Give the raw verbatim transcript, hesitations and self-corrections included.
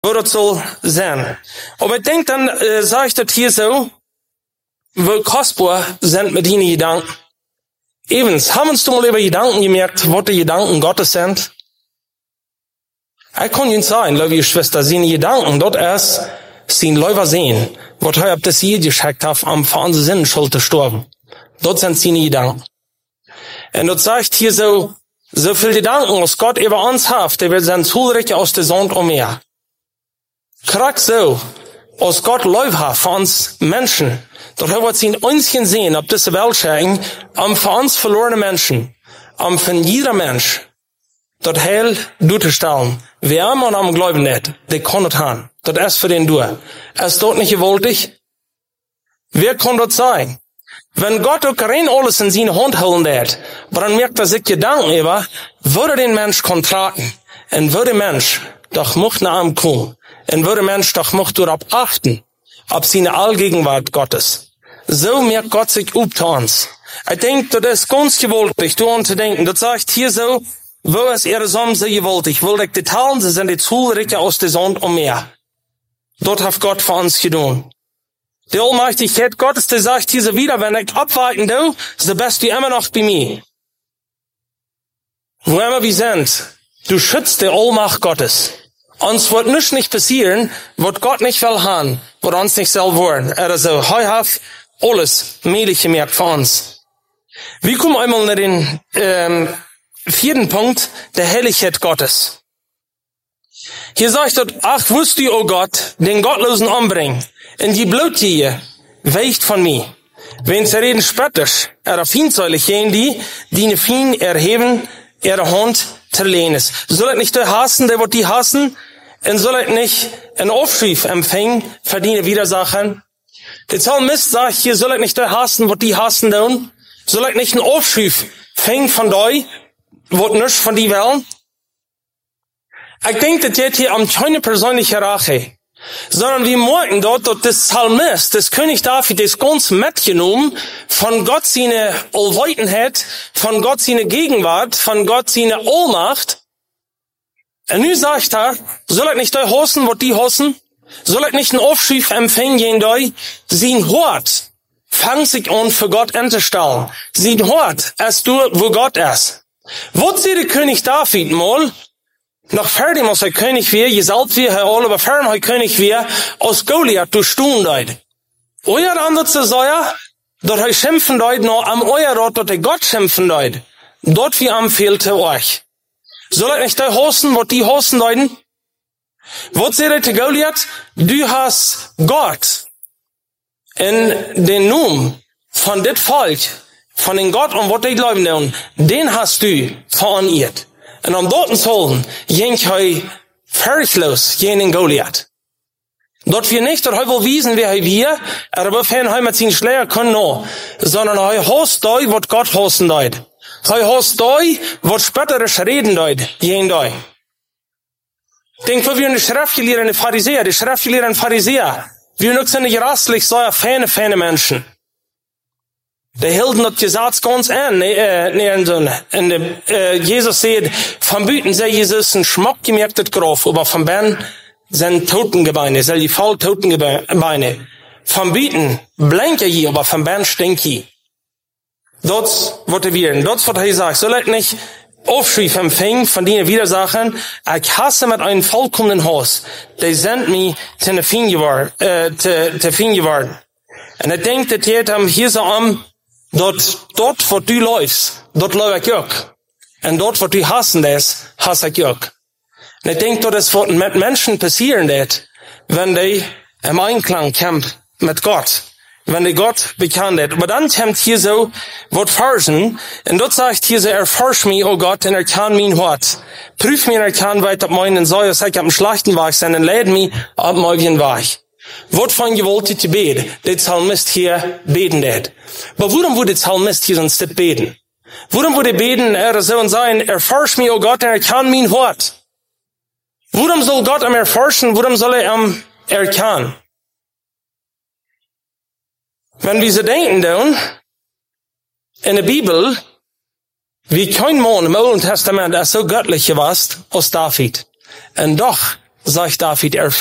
wo das soll sein. Aber ich denke, dann äh, sage ich das hier so, wie kostbar sind mit deinen Gedanken. Evens, haben uns du mal über Gedanken gemerkt, was die Gedanken Gottes sind? Ich kann Ihnen sagen, liebe Schwester, seine Gedanken, dort erst, sind Leute sehen, was er ab das hier geschickt hat, am Fernsehen sind, schuld gestorben. Dort sind seine Gedanken. Und dort sagt hier so, so viel Gedanken, was Gott über uns hat, der wird sein Zulrich aus der Sonne und mehr. Krack so, was Gott Leib hat für uns Menschen, dort wird sie in uns sehen, ob diese Welt schauen, am für uns verlorene Menschen, am von jeder Mensch, dort heil durchzustellen. Wer immer am Glauben nicht, der kann das haben. Das ist für den du. Es ist dort nicht gewollt. Wer kann das sein? Wenn Gott auch rein alles in seine Hand holen wird, aber dann merkt er sich Gedanken über, würde den Mensch kontraten, und würde Mensch doch mocht nach ihm kommen, und würde Mensch doch mocht darauf achten, auf seine Allgegenwart Gottes. So merkt Gott sich up zu uns. Ich denke, das ist ganz gewollt, du zu denken, das sagt hier so, wo es ihre Sonne so gewollt, ich will dich die Talen, sie sind die Zulricke aus der Sonne und mehr. Dort hat Gott für uns getan. Die Allmächtigkeit Gottes, der sagt hier so wieder, wenn ich abwarten du, so bist du immer noch bei mir. Wo immer wir sind, du schützt die Allmacht Gottes. Uns wird nichts nicht passieren, was Gott nicht will haben, wird uns nicht selber wollen. Er ist so heuhaft alles mögliche merkt für uns. Wir kommen einmal nach den ähm, vierten Punkt, der Heiligkeit Gottes. Hier sagt dort, ach, wusst du, oh Gott, den Gottlosen umbringen, und die Blutjäger weicht von mir. Wenn sie reden spöttisch, er feindselig gehen die, die ne Fein erheben, ihre Hand zu lehnen. Soll ich nicht der hassen, der wird die hassen, und soll ich nicht einen Aufschrieb empfangen, verdiene Widersachen? Der Psalmist sagt hier, soll ich nicht der hassen, wird die hassen tun? Soll ich nicht einen Aufschrieb fängen von doi, wird nichts von die wollen? Ich denke, das geht hier um keine persönliche Rache, sondern wir merken dort, dass das Psalmist, das König David, das ganz mitgenommen von Gott seine Allweitenheit, von Gott seine Gegenwart, von Gott seine Allmacht. Und nun sagt er, soll ich nicht da hossen, wo die hossen? Soll ich nicht einen Aufschrieb empfangen gehen da? Sie hört, fang sich an für Gott einzustellen. Sie hört, als du, wo Gott ist. Wo sie der König David mal, noch fertig muss er König wir, gesalbt wir, Herr Ole, aber fertig er König wir, aus Goliath du stund deut. Euer andere zu sagen, dort er schimpfen deut, noch am euer Ort, dort er Gott schimpfen deut. Dort wie am fehlte euch. Soll ich nicht da hossen, wo die hossen deuten? Wo seht ihr Goliath? Du hast Gott in den Namen von dit Volk, von den Gott und was die glauben tun, den hast du veraniert. Und am dorten sollen, jench hei furchtlos jenen Goliath. Dort wir nicht, dort hei wohl wiesen, wer hei wir, aber fern hei mit sin Schläger können no, sondern hei host doi, wat Gott hosten deut. Hei host doi, wat spötterisch reden deut, jen doi. Denk, wo wir eine Schriftgelehrte, eine Pharisäer, die Schriftgelehrte, ein Pharisäer, wir nix sind nicht rastlich, so ja feine, feine Menschen. Die hielten das Gesetz ganz an, ne, äh, ne, in so, in de, äh, Jesus sagt, von Büten sei Jesus ein Schmuck gemerktes Graf, aber von Ben sind Totengebeine, sei die voll Totengebeine. Von Büten blenke je, aber von Ben stinkt je. Dort wird wir, dort wird er sagt, soll ich nicht Aufschrieb empfängen von denen Widersachen, ich hasse mit einem vollkommenen Haus, die sind mir zu ne Fin geworden, äh, zu, zu Fin geworden. Und ich denke, das geht am hier so am, dort, dort, wo du läufst, dort läuft ich auch. Und dort, wo du hassen das, hasse ich auch. Und ich denke, das wird mit Menschen passieren, das, wenn die im Einklang kämpfen mit Gott. Wenn die Gott bekannt hat. Aber dann kommt hier so, wird Versen, und dort sagt hier so, erforsch mich, oh Gott, und erkann mein Hort. Prüf mir, erkann weit ab meinen Säuer, sag ich am schlechten Weg sein, und lädt mich ab meinen Weg. Wort von gewollt zu beten, der Psalmist hier beten hat. Aber warum würde der Psalmist hier sonst nicht beten? Warum würde er beten, er so und sein, erforsch mich, oh Gott, und erkann mein Hort? Warum soll Gott am erforschen, warum soll er am erkennen? Wenn wir so denken, dann, in der Bibel, wie kein Mann im Alten Testament ist so göttlich gewesen als David. Und doch sagt David, er